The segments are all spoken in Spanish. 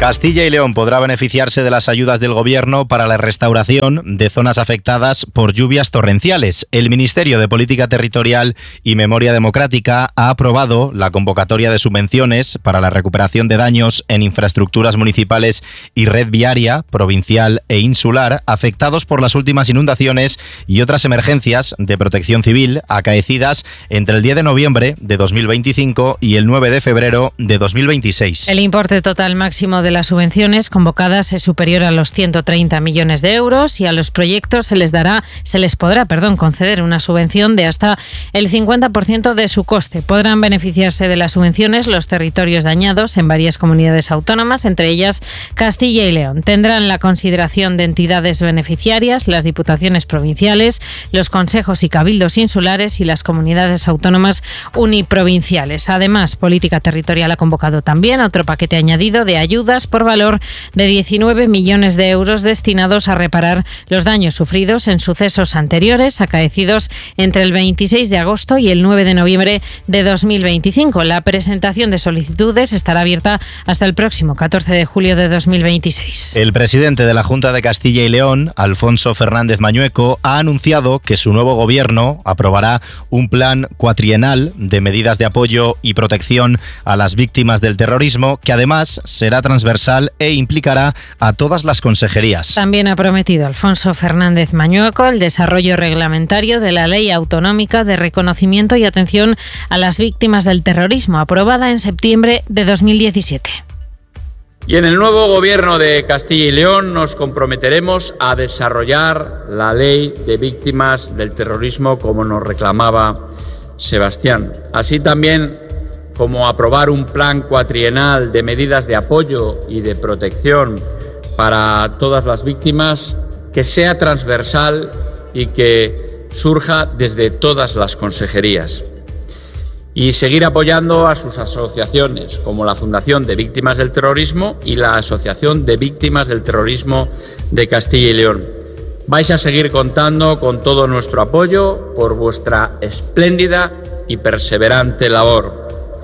Castilla y León podrá beneficiarse de las ayudas del Gobierno para la restauración de zonas afectadas por lluvias torrenciales. El Ministerio de Política Territorial y Memoria Democrática ha aprobado la convocatoria de subvenciones para la recuperación de daños en infraestructuras municipales y red viaria, provincial e insular, afectados por las últimas inundaciones y otras emergencias de protección civil acaecidas entre el 10 de noviembre de 2025 y el 9 de febrero de 2026. El importe total máximo de las subvenciones convocadas es superior a los 130 millones de euros y a los proyectos se les podrá conceder una subvención de hasta el 50% de su coste. Podrán beneficiarse de las subvenciones los territorios dañados en varias comunidades autónomas, entre ellas Castilla y León. Tendrán la consideración de entidades beneficiarias, las diputaciones provinciales, los consejos y cabildos insulares y las comunidades autónomas uniprovinciales. Además, Política Territorial ha convocado también otro paquete añadido de ayudas por valor de 19 millones de euros destinados a reparar los daños sufridos en sucesos anteriores acaecidos entre el 26 de agosto y el 9 de noviembre de 2025. La presentación de solicitudes estará abierta hasta el próximo 14 de julio de 2026. El presidente de la Junta de Castilla y León, Alfonso Fernández Mañueco, ha anunciado que su nuevo gobierno aprobará un plan cuatrienal de medidas de apoyo y protección a las víctimas del terrorismo, que además será transversal e implicará a todas las consejerías. También ha prometido Alfonso Fernández Mañueco el desarrollo reglamentario de la Ley Autonómica de Reconocimiento y Atención a las Víctimas del Terrorismo, aprobada en septiembre de 2017. Y en el nuevo Gobierno de Castilla y León nos comprometeremos a desarrollar la Ley de Víctimas del Terrorismo como nos reclamaba Sebastián. Así también como aprobar un plan cuatrienal de medidas de apoyo y de protección para todas las víctimas, que sea transversal y que surja desde todas las consejerías. Y seguir apoyando a sus asociaciones, como la Fundación de Víctimas del Terrorismo y la Asociación de Víctimas del Terrorismo de Castilla y León. Vais a seguir contando con todo nuestro apoyo por vuestra espléndida y perseverante labor.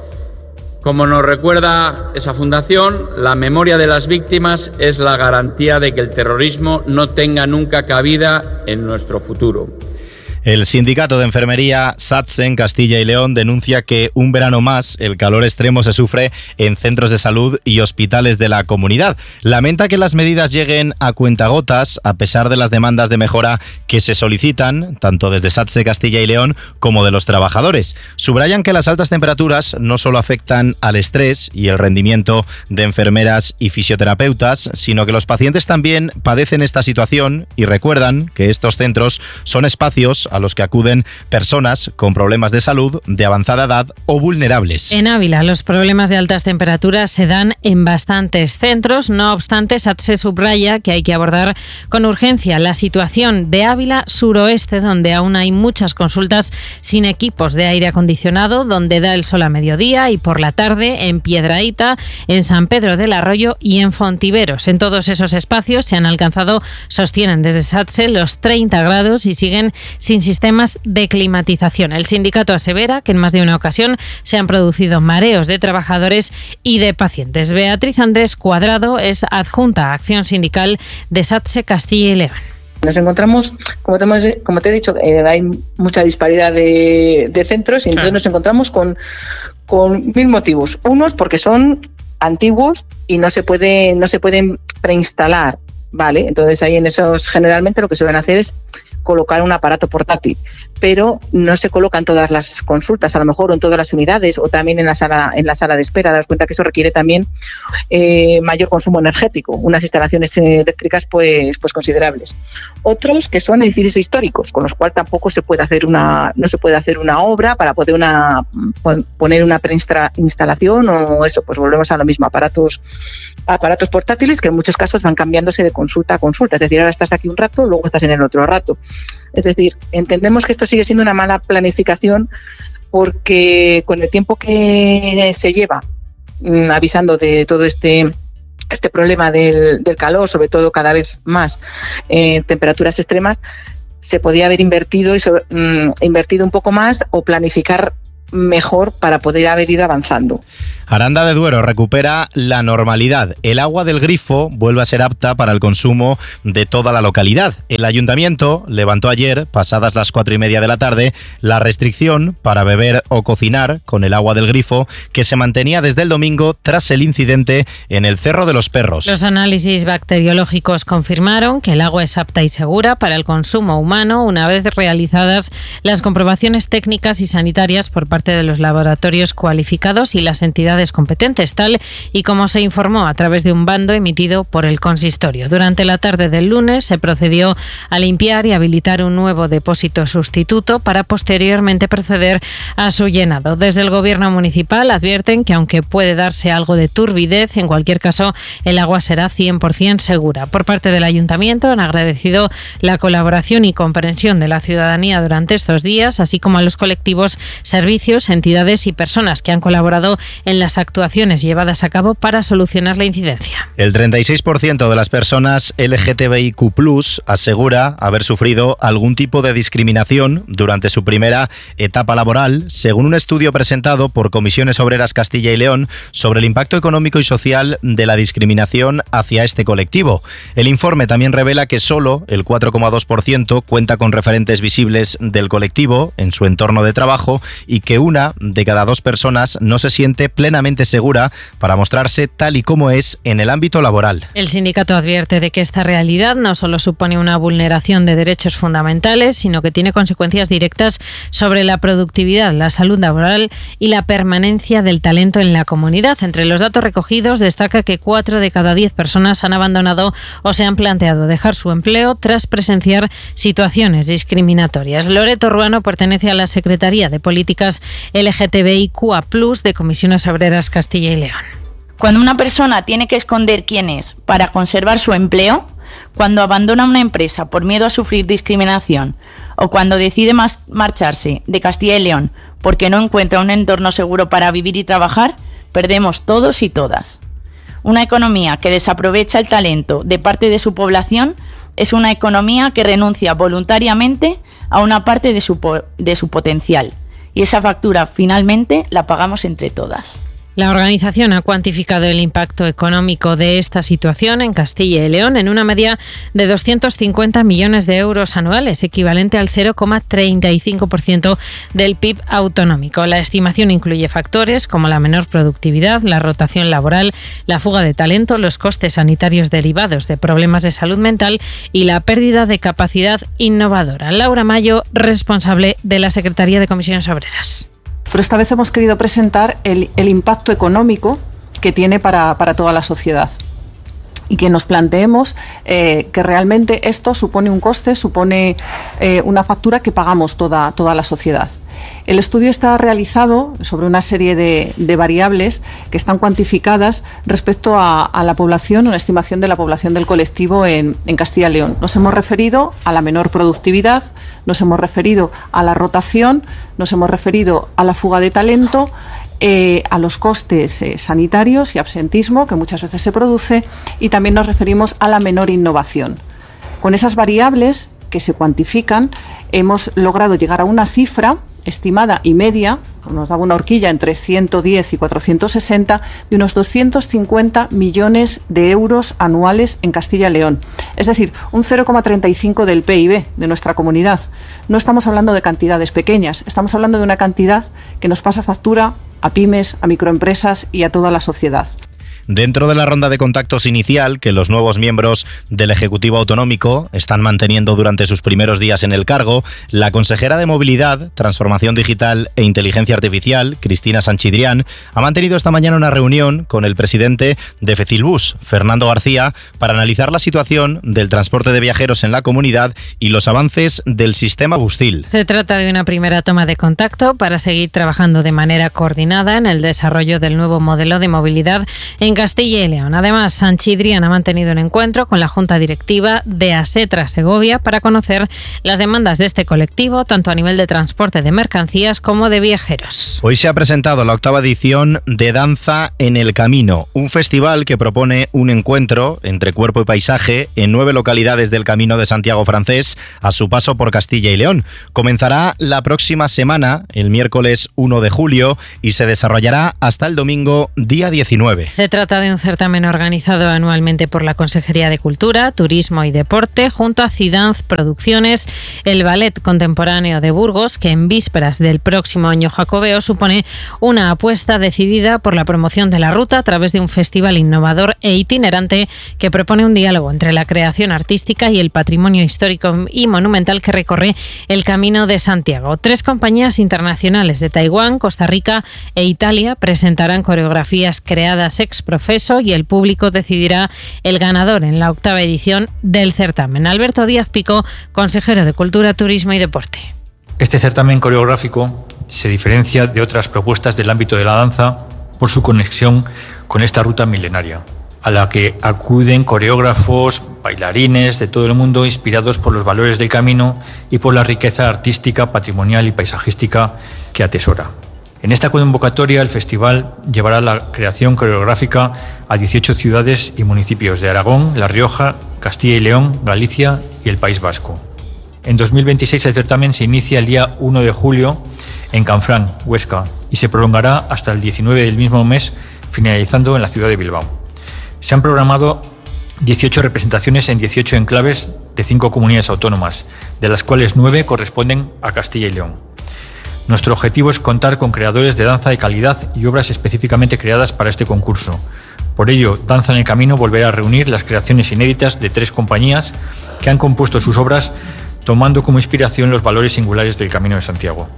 Como nos recuerda esa fundación, la memoria de las víctimas es la garantía de que el terrorismo no tenga nunca cabida en nuestro futuro. El sindicato de enfermería SATSE en Castilla y León denuncia que un verano más el calor extremo se sufre en centros de salud y hospitales de la comunidad. Lamenta que las medidas lleguen a cuentagotas a pesar de las demandas de mejora que se solicitan tanto desde SATSE Castilla y León como de los trabajadores. Subrayan que las altas temperaturas no solo afectan al estrés y el rendimiento de enfermeras y fisioterapeutas, sino que los pacientes también padecen esta situación y recuerdan que estos centros son espacios a los que acuden personas con problemas de salud, de avanzada edad o vulnerables. En Ávila, los problemas de altas temperaturas se dan en bastantes centros. No obstante, SATSE subraya que hay que abordar con urgencia la situación de Ávila suroeste, donde aún hay muchas consultas sin equipos de aire acondicionado, donde da el sol a mediodía y por la tarde en Piedrahita, en San Pedro del Arroyo y en Fontiveros. En todos esos espacios se han alcanzado, sostienen desde SATSE, los 30 grados y siguen sin sistemas de climatización. El sindicato asevera que en más de una ocasión se han producido mareos de trabajadores y de pacientes. Beatriz Andrés Cuadrado es adjunta a Acción Sindical de SATSE Castilla y León. Nos encontramos, como te he dicho, hay mucha disparidad de centros y entonces nos encontramos con mil motivos. Unos porque son antiguos y no se pueden preinstalar, ¿vale? Entonces ahí en esos generalmente lo que suelen hacer es colocar un aparato portátil, pero no se colocan todas las consultas, a lo mejor, o en todas las unidades, o también en la sala de espera. Daros cuenta que eso requiere también mayor consumo energético, unas instalaciones eléctricas pues considerables. Otros que son edificios históricos, con los cuales tampoco no se puede hacer una obra para poder poner una preinstalación o eso, pues volvemos a lo mismo, aparatos portátiles que en muchos casos van cambiándose de consulta a consulta, es decir, ahora estás aquí un rato, luego estás en el otro rato. Es decir, entendemos que esto sigue siendo una mala planificación porque con el tiempo que se lleva avisando de todo este problema del calor, sobre todo cada vez más temperaturas extremas, se podía haber invertido un poco más o planificar mejor para poder haber ido avanzando. Aranda de Duero recupera la normalidad. El agua del grifo vuelve a ser apta para el consumo de toda la localidad. El ayuntamiento levantó ayer, pasadas las 4:30 de la tarde, la restricción para beber o cocinar con el agua del grifo que se mantenía desde el domingo tras el incidente en el Cerro de los Perros. Los análisis bacteriológicos confirmaron que el agua es apta y segura para el consumo humano una vez realizadas las comprobaciones técnicas y sanitarias por parte de los laboratorios cualificados y las entidades competentes, tal y como se informó a través de un bando emitido por el consistorio. Durante la tarde del lunes se procedió a limpiar y habilitar un nuevo depósito sustituto para posteriormente proceder a su llenado. Desde el gobierno municipal advierten que aunque puede darse algo de turbidez, en cualquier caso el agua será 100% segura. Por parte del ayuntamiento han agradecido la colaboración y comprensión de la ciudadanía durante estos días, así como a los colectivos, servicios, entidades y personas que han colaborado en las actuaciones llevadas a cabo para solucionar la incidencia. El 36% de las personas LGTBIQ+ asegura haber sufrido algún tipo de discriminación durante su primera etapa laboral, según un estudio presentado por Comisiones Obreras Castilla y León sobre el impacto económico y social de la discriminación hacia este colectivo. El informe también revela que solo el 4,2% cuenta con referentes visibles del colectivo en su entorno de trabajo y que 1 de cada 2 personas no se siente plenamente segura para mostrarse tal y como es en el ámbito laboral. El sindicato advierte de que esta realidad no solo supone una vulneración de derechos fundamentales, sino que tiene consecuencias directas sobre la productividad, la salud laboral y la permanencia del talento en la comunidad. Entre los datos recogidos destaca que 4 de cada 10 personas han abandonado o se han planteado dejar su empleo tras presenciar situaciones discriminatorias. Loreto Ruano pertenece a la Secretaría de Políticas LGTBIQA+ de Comisiones Obreras Castilla y León. Cuando una persona tiene que esconder quién es para conservar su empleo, cuando abandona una empresa por miedo a sufrir discriminación o cuando decide marcharse de Castilla y León porque no encuentra un entorno seguro para vivir y trabajar, perdemos todos y todas. Una economía que desaprovecha el talento de parte de su población es una economía que renuncia voluntariamente a una parte de su potencial. Y esa factura finalmente la pagamos entre todas. La organización ha cuantificado el impacto económico de esta situación en Castilla y León en una media de 250 millones de euros anuales, equivalente al 0,35% del PIB autonómico. La estimación incluye factores como la menor productividad, la rotación laboral, la fuga de talento, los costes sanitarios derivados de problemas de salud mental y la pérdida de capacidad innovadora. Laura Mayo, responsable de la Secretaría de Comisiones Obreras. Pero esta vez hemos querido presentar el impacto económico que tiene para toda la sociedad y que nos planteemos que realmente esto supone un coste, supone una factura que pagamos toda la sociedad. El estudio está realizado sobre una serie de variables que están cuantificadas respecto a la población, una estimación de la población del colectivo en Castilla y León. Nos hemos referido a la menor productividad, nos hemos referido a la rotación, nos hemos referido a la fuga de talento, a los costes sanitarios y absentismo que muchas veces se produce, y también nos referimos a la menor innovación. Con esas variables que se cuantifican hemos logrado llegar a una cifra estimada y media, nos daba una horquilla entre 110 y 460, de unos 250 millones de euros anuales en Castilla y León. Es decir, un 0,35 del PIB de nuestra comunidad. No estamos hablando de cantidades pequeñas, estamos hablando de una cantidad que nos pasa factura a pymes, a microempresas y a toda la sociedad. Dentro de la ronda de contactos inicial que los nuevos miembros del Ejecutivo Autonómico están manteniendo durante sus primeros días en el cargo, la consejera de Movilidad, Transformación Digital e Inteligencia Artificial, Cristina Sanchidrián, ha mantenido esta mañana una reunión con el presidente de Fecilbus, Fernando García, para analizar la situación del transporte de viajeros en la comunidad y los avances del sistema Bustil. Se trata de una primera toma de contacto para seguir trabajando de manera coordinada en el desarrollo del nuevo modelo de movilidad en Castilla y León. Además, Sanchidrián ha mantenido un encuentro con la Junta Directiva de Asetra Segovia para conocer las demandas de este colectivo, tanto a nivel de transporte de mercancías como de viajeros. Hoy se ha presentado la 8ª edición de Danza en el Camino, un festival que propone un encuentro entre cuerpo y paisaje en 9 localidades del Camino de Santiago francés a su paso por Castilla y León. Comenzará la próxima semana, el miércoles 1 de julio, y se desarrollará hasta el domingo, día 19. Se trata de un certamen organizado anualmente por la Consejería de Cultura, Turismo y Deporte, junto a Cidanz Producciones, el Ballet Contemporáneo de Burgos, que en vísperas del próximo año jacobeo supone una apuesta decidida por la promoción de la ruta a través de un festival innovador e itinerante que propone un diálogo entre la creación artística y el patrimonio histórico y monumental que recorre el Camino de Santiago. 3 compañías internacionales de Taiwán, Costa Rica e Italia presentarán coreografías creadas ex profeso y el público decidirá el ganador en la 8ª edición del certamen. Alberto Díaz Pico, consejero de Cultura, Turismo y Deporte. Este certamen coreográfico se diferencia de otras propuestas del ámbito de la danza por su conexión con esta ruta milenaria, a la que acuden coreógrafos, bailarines de todo el mundo inspirados por los valores del camino y por la riqueza artística, patrimonial y paisajística que atesora. En esta convocatoria, el festival llevará la creación coreográfica a 18 ciudades y municipios de Aragón, La Rioja, Castilla y León, Galicia y el País Vasco. En 2026 el certamen se inicia el día 1 de julio en Canfrán, Huesca, y se prolongará hasta el 19 del mismo mes, finalizando en la ciudad de Bilbao. Se han programado 18 representaciones en 18 enclaves de 5 comunidades autónomas, de las cuales 9 corresponden a Castilla y León. Nuestro objetivo es contar con creadores de danza de calidad y obras específicamente creadas para este concurso. Por ello, Danza en el Camino volverá a reunir las creaciones inéditas de 3 compañías que han compuesto sus obras tomando como inspiración los valores singulares del Camino de Santiago.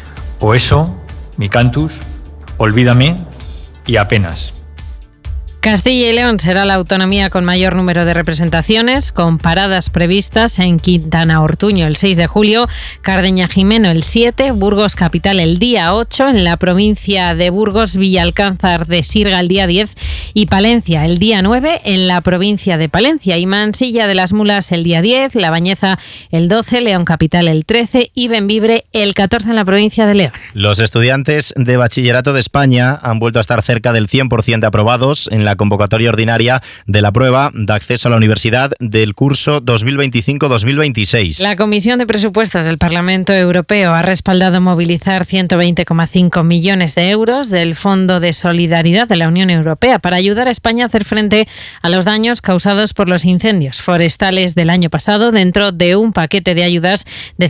O eso, Mi Cantus, Olvídame y Apenas. Castilla y León será la autonomía con mayor número de representaciones, con paradas previstas en Quintana Ortuño el 6 de julio, Cardeña Jimeno el 7, Burgos Capital el día 8, en la provincia de Burgos, Villalcázar de Sirga el día 10 y Palencia el día 9 en la provincia de Palencia, y Mansilla de las Mulas el día 10, La Bañeza el 12, León Capital el 13 y Bembibre el 14 en la provincia de León. Los estudiantes de bachillerato de España han vuelto a estar cerca del 100% de aprobados en la convocatoria ordinaria de la prueba de acceso a la universidad del curso 2025-2026. La Comisión de Presupuestos del Parlamento Europeo ha respaldado movilizar 120,5 millones de euros del Fondo de Solidaridad de la Unión Europea para ayudar a España a hacer frente a los daños causados por los incendios forestales del año pasado, dentro de un paquete de ayudas de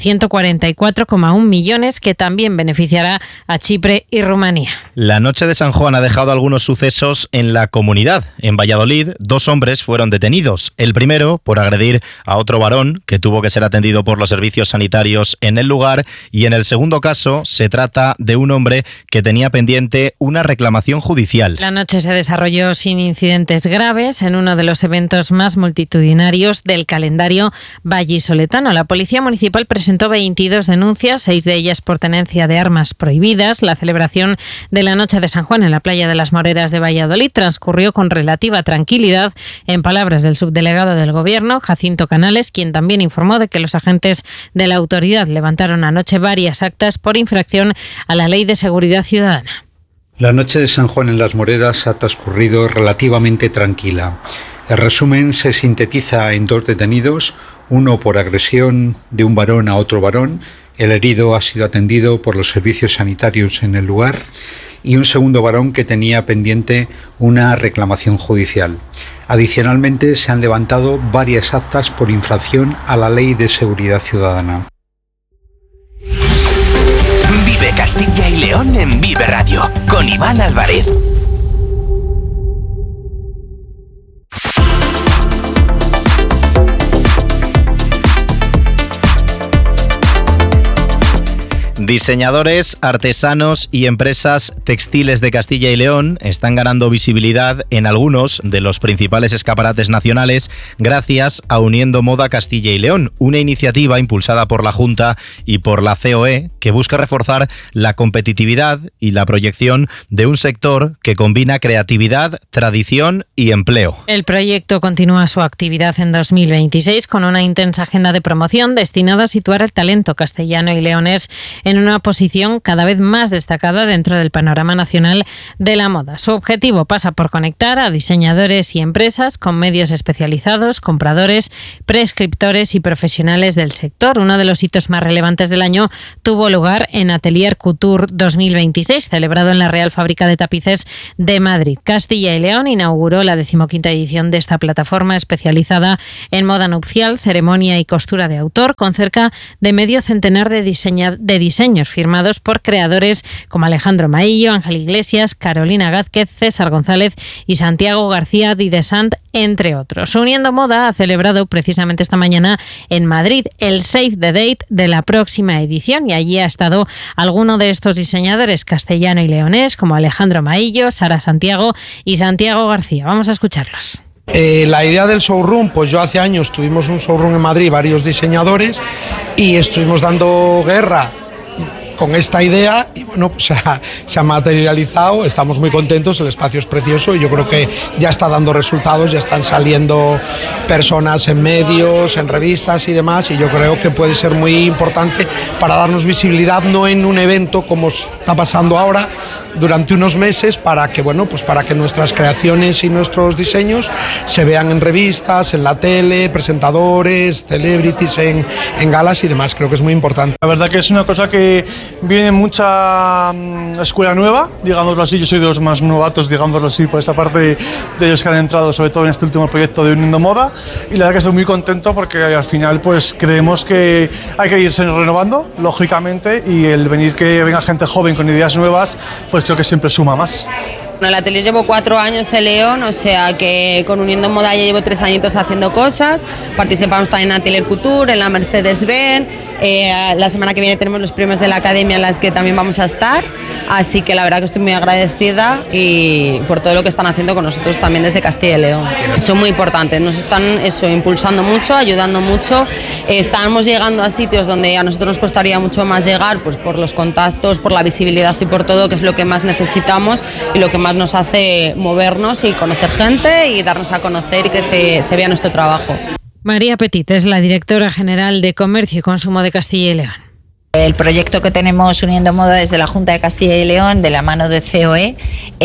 144,1 millones que también beneficiará a Chipre y Rumanía. La noche de San Juan ha dejado algunos sucesos en la comunidad. En Valladolid, 2 hombres fueron detenidos. El primero por agredir a otro varón que tuvo que ser atendido por los servicios sanitarios en el lugar, y en el segundo caso se trata de un hombre que tenía pendiente una reclamación judicial. La noche se desarrolló sin incidentes graves en uno de los eventos más multitudinarios del calendario vallisoletano. La Policía Municipal presentó 22 denuncias, 6 de ellas por tenencia de armas prohibidas. La celebración de la noche de San Juan en la playa de las Moreras de Valladolid transcurrió con relativa tranquilidad, en palabras del subdelegado del Gobierno, Jacinto Canales, quien también informó de que los agentes de la autoridad levantaron anoche varias actas por infracción a la Ley de Seguridad Ciudadana. La noche de San Juan en las Moreras ha transcurrido relativamente tranquila. El resumen se sintetiza en 2 detenidos, uno por agresión de un varón a otro varón. El herido ha sido atendido por los servicios sanitarios en el lugar, y un segundo varón que tenía pendiente una reclamación judicial. Adicionalmente, se han levantado varias actas por infracción a la Ley de Seguridad Ciudadana. Vive Castilla y León en Vive Radio, con Iván Álvarez. Diseñadores, artesanos y empresas textiles de Castilla y León están ganando visibilidad en algunos de los principales escaparates nacionales gracias a Uniendo Moda Castilla y León, una iniciativa impulsada por la Junta y por la COE que busca reforzar la competitividad y la proyección de un sector que combina creatividad, tradición y empleo. El proyecto continúa su actividad en 2026 con una intensa agenda de promoción destinada a situar el talento castellano y leonés en una posición cada vez más destacada dentro del panorama nacional de la moda. Su objetivo pasa por conectar a diseñadores y empresas con medios especializados, compradores, prescriptores y profesionales del sector. Uno de los hitos más relevantes del año tuvo lugar en Atelier Couture 2026, celebrado en la Real Fábrica de Tapices de Madrid. Castilla y León inauguró la 15ª edición de esta plataforma especializada en moda nupcial, ceremonia y costura de autor, con cerca de medio centenar de diseños firmados por creadores como Alejandro Maillo, Ángel Iglesias, Carolina Gázquez, César González y Santiago García Didesant, entre otros. Uniendo Moda ha celebrado precisamente esta mañana en Madrid el Save the Date de la próxima edición y allí ha estado alguno de estos diseñadores castellano y leonés como Alejandro Maillo, Sara Santiago y Santiago García. Vamos a escucharlos. La idea del showroom, pues yo hace años tuvimos un showroom en Madrid, varios diseñadores, y estuvimos dando guerra con esta idea y bueno, pues se ha materializado, estamos muy contentos, el espacio es precioso y yo creo que ya está dando resultados, ya están saliendo personas en medios, en revistas y demás, y yo creo que puede ser muy importante para darnos visibilidad, no en un evento como está pasando ahora, durante unos meses, para que bueno, pues para que nuestras creaciones y nuestros diseños se vean en revistas, en la tele, presentadores, celebrities, en galas y demás. Creo que es muy importante. La verdad que es una cosa que viene mucha escuela nueva, digámoslo así. Yo soy de los más novatos, digámoslo así, por esta parte de ellos que han entrado, sobre todo en este último proyecto de Uniendo Moda, y la verdad que estoy muy contento porque al final pues creemos que hay que irse renovando, lógicamente, y el que venga gente joven con ideas nuevas, pues creo que siempre suma más. En el atelier llevo 4 años en León, o sea que con Uniendo Moda ya llevo 3 añitos haciendo cosas. Participamos también en Atelier Couture, en la Mercedes-Benz. La semana que viene tenemos los premios de la Academia en las que también vamos a estar, así que la verdad que estoy muy agradecida y por todo lo que están haciendo con nosotros también desde Castilla y León. Son muy importantes, nos están impulsando mucho, ayudando mucho. Estamos llegando a sitios donde a nosotros nos costaría mucho más llegar, pues por los contactos, por la visibilidad y por todo, que es lo que más necesitamos y lo que más nos hace movernos y conocer gente y darnos a conocer y que se vea nuestro trabajo. María Petit es la directora general de Comercio y Consumo de Castilla y León. El proyecto que tenemos Uniendo Moda desde la Junta de Castilla y León, de la mano de COE,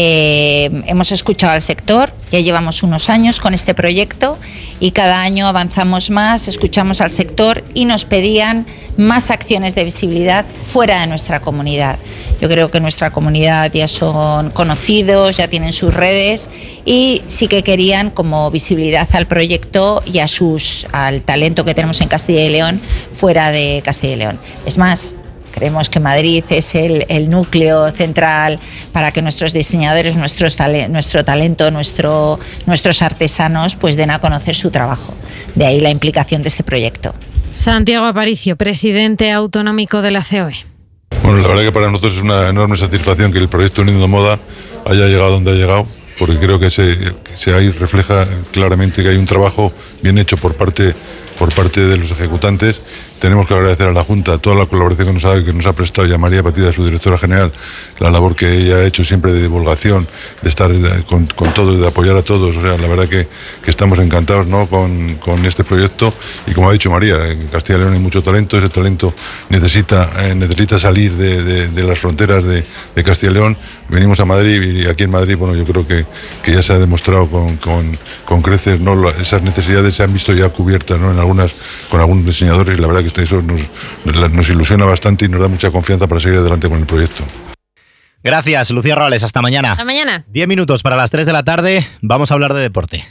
hemos escuchado al sector, ya llevamos unos años con este proyecto y cada año avanzamos más, escuchamos al sector y nos pedían más acciones de visibilidad fuera de nuestra comunidad. Yo creo que nuestra comunidad ya son conocidos, ya tienen sus redes y sí que querían como visibilidad al proyecto y al talento que tenemos en Castilla y León fuera de Castilla y León. Es más, creemos que Madrid es el núcleo central para que nuestros diseñadores, nuestro talento, nuestros artesanos pues den a conocer su trabajo. De ahí la implicación de este proyecto. Santiago Aparicio, presidente autonómico de la COE. Bueno, la verdad que para nosotros es una enorme satisfacción que el proyecto Uniendo Moda haya llegado donde ha llegado, porque creo que ahí refleja claramente que hay un trabajo bien hecho por parte de los ejecutantes. Tenemos que agradecer a la Junta toda la colaboración que nos ha prestado, y a María Patida, su directora general, la labor que ella ha hecho siempre de divulgación, de estar con todo, de apoyar a todos. O sea, la verdad que estamos encantados, ¿no?, con este proyecto. Y como ha dicho María, en Castilla y León hay mucho talento, ese talento necesita salir de las fronteras de Castilla y León. Venimos a Madrid y aquí en Madrid, bueno, yo creo que ya se ha demostrado con creces, ¿no?, esas necesidades se han visto ya cubiertas, ¿no?, con algunos diseñadores, y la verdad que eso nos ilusiona bastante y nos da mucha confianza para seguir adelante con el proyecto. Gracias, Lucía Roales. Hasta mañana. Hasta mañana. 10 minutos para las 3 de la tarde. Vamos a hablar de deporte.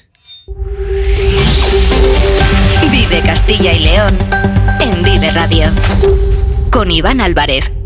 Vive Castilla y León en Vive Radio con Iván Álvarez.